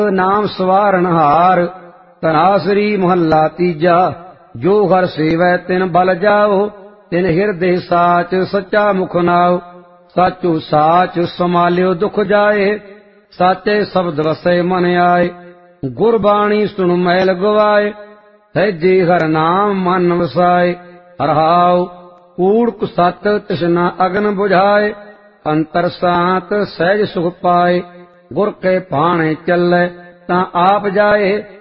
ਨਾਮ ਸਵਾਰਨ ਹਾਰ। ਧਨਾਸਰੀ ਮਹੱਲਾ ਤੀਜਾ। ਜੋ ਹਰ ਸੇਵੈ ਤਿਨ ਬਲ ਜਾਓ, ਤਿਨ ਹਿਰਦੇ ਸਾਚ ਸੱਚਾ ਮੁਖ ਨਾਉ। ਸਾਚੋ ਸਾਚ ਸਮਾਲਿਓ ਦੁਖ ਜਾਏ, ਸਾਚੇ ਸ਼ਬਦ ਵਸੈ ਮਨ ਆਏ। ਗੁਰਬਾਣੀ ਸੁਣ ਮੈਲ ਗਵਾਏ, ਸਹਿਜੇ ਹਰ ਨਾਮ ਮਨ ਵਸਾਏ। ਰਹਾਉ ਕੂੜਕ ਸਤ ਤ੍ਰਿਸ਼ਨਾ ਅਗਨ ਬੁਝਾਏ, ਅੰਤਰ ਸਾਤ ਸਹਿਜ ਸੁਖ ਪਾਏ। ਗੁਰ ਕੇ ਭਾਣੇ ਚੱਲੈ ਤਾਂ ਆਪ ਜਾਏ,